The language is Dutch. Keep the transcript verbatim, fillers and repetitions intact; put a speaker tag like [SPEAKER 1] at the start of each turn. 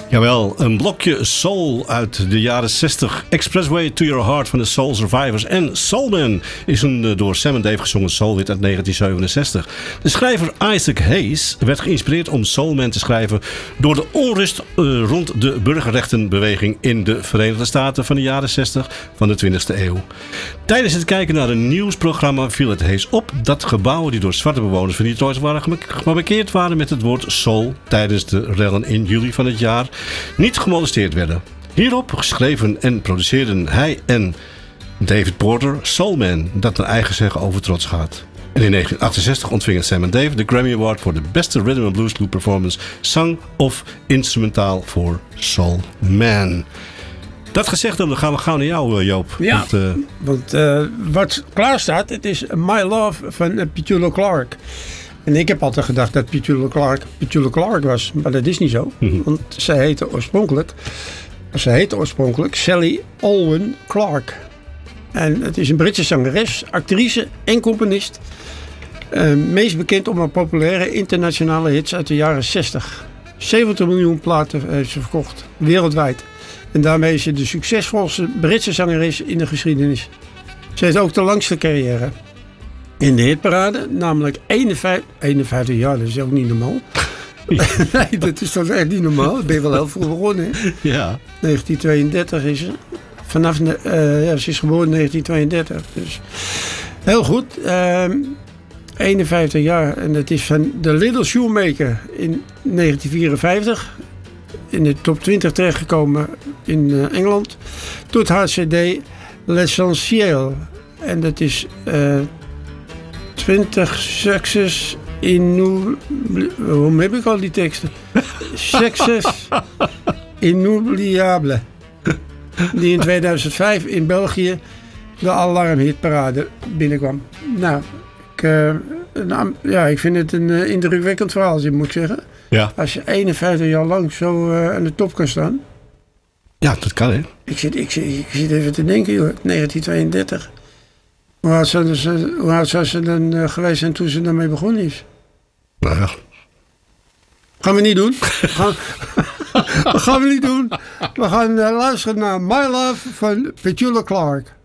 [SPEAKER 1] Jawel, een blokje soul uit de jaren zestig. Expressway to Your Heart van de Soul Survivors. En Soulman is een door Sam en Dave gezongen soulhit uit negentien zevenenzestig. De schrijver Isaac Hayes werd geïnspireerd om Soulman te schrijven door de onrust uh, rond de burgerrechtenbeweging in de Verenigde Staten van de jaren zestig van de twintigste eeuw. Tijdens het kijken naar een nieuwsprogramma viel het Hayes op dat gebouwen die door zwarte bewoners van Detroit waren gemarkeerd waren met het woord soul tijdens de rellen in juli van het jaar niet gemolesteerd werden. Hierop geschreven en produceerden hij en David Porter Soulman, dat naar eigen zeggen over trots gaat. En in negentien achtenzestig ontvingen Sam en Dave de Grammy Award voor de beste Rhythm and Blues Group Performance, Song of Instrumentaal voor Soulman. Dat gezegd, dan gaan we gauw naar jou, Joop.
[SPEAKER 2] Ja,
[SPEAKER 1] want, uh,
[SPEAKER 2] want uh, wat klaar staat, het is My Love van uh, Petula Clark. En ik heb altijd gedacht dat Petula Clark Petula Clark was, maar dat is niet zo. Mm-hmm. Want zij heette oorspronkelijk, zij heette oorspronkelijk Sally Alwyn Clark. En het is een Britse zangeres, actrice en componist. Uh, meest bekend om haar populaire internationale hits uit de jaren zestig. zeventig miljoen platen heeft ze verkocht, wereldwijd. En daarmee is ze de succesvolste Britse zangeres in de geschiedenis. Ze heeft ook de langste carrière in de hitparade, namelijk eenenvijftig, eenenvijftig jaar, dat is ook niet normaal. Nee, dat is toch echt niet normaal. Dat ben je wel heel vroeg begonnen, hè?
[SPEAKER 1] Ja.
[SPEAKER 2] negentien tweeëndertig is ze. Vanaf de, uh, ja, ze is geboren in negentien tweeëndertig. Dus heel goed. Uh, eenenvijftig jaar. En dat is van The Little Shoemaker in negentien vierenvijftig. In de top twintig terechtgekomen in uh, Engeland. Tot haar cd L'Essentiel. En dat is uh, twintig succes inoubliables. Waarom heb ik al die teksten? Succes inoubliables. Die in tweeduizend vijf in België de alarmhitparade binnenkwam. Nou, ik, uh, nou, ja, ik vind het een uh, indrukwekkend verhaal, moet ik zeggen.
[SPEAKER 1] Ja.
[SPEAKER 2] Als je eenenvijftig jaar lang zo uh, aan de top kan staan.
[SPEAKER 1] Ja, dat kan, hè?
[SPEAKER 2] Ik zit, ik zit, ik zit even te denken, joh. negentien tweeëndertig. Hoe oud zou ze, hoe oud zou ze dan uh, geweest zijn toen ze daarmee begonnen is?
[SPEAKER 1] Nou ja.
[SPEAKER 2] Gaan we niet doen. Gaan, dat gaan we niet doen. We gaan uh, luisteren naar My Love van Petula Clark.